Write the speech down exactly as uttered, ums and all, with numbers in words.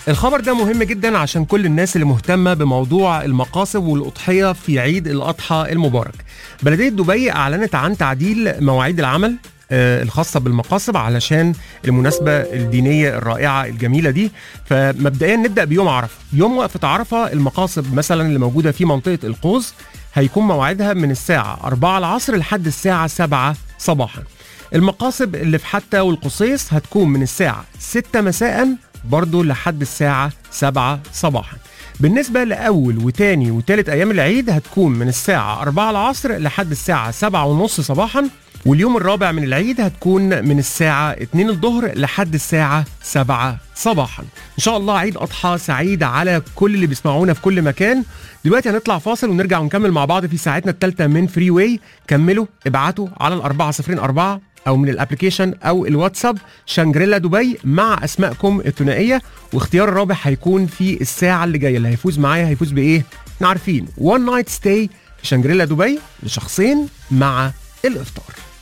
الخبر ده مهم جدا عشان كل الناس اللي مهتمة بموضوع المقاصب والأضحية في عيد الأضحى المبارك. بلدية دبي أعلنت عن تعديل مواعيد العمل آه، الخاصة بالمقاصب علشان المناسبة الدينية الرائعة الجميلة دي. فمبدئيا نبدأ بيوم عرفة. يوم وقفة عرفة المقاصب مثلا اللي موجودة في منطقة القوس هيكون موعدها من الساعة أربعة العصر لحد الساعة سبعة صباحا. المقاصب اللي في حتى والقصيص هتكون من الساعة ستة مساء برضو لحد الساعة سبعة صباحا. بالنسبة لأول وتاني وتالت أيام العيد هتكون من الساعة أربعة العصر لحد الساعة سبعة ونص صباحا. واليوم الرابع من العيد هتكون من الساعة اتنين الظهر لحد الساعة سبعة صباحا. إن شاء الله عيد أضحى سعيد على كل اللي بيسمعونا في كل مكان. دلوقتي هنطلع فاصل ونرجع ونكمل مع بعض في ساعتنا الثالثة من فري واي. كملوا ابعتوا على الأربعة صفرين أربعة أو من الابليكيشن أو الواتساب شانجريلا دبي مع أسمائكم الثنائية، واختيار الرابح هيكون في الساعة اللي جاية. اللي هيفوز معايا هيفوز بإيه؟ احنا عارفين وان نايت ستاي في شانجريلا دبي لشخصين مع الإفطار.